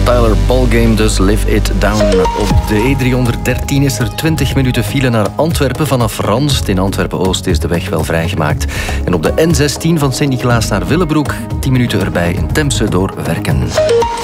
Tyler Ballgame, dus Live It Down. Op de E313 is er 20 minuten file naar Antwerpen. Vanaf Ranst in Antwerpen-Oost is de weg wel vrijgemaakt. En op de N16 van Sint-Niklaas naar Willebroek 10 minuten erbij in Temse door Werken.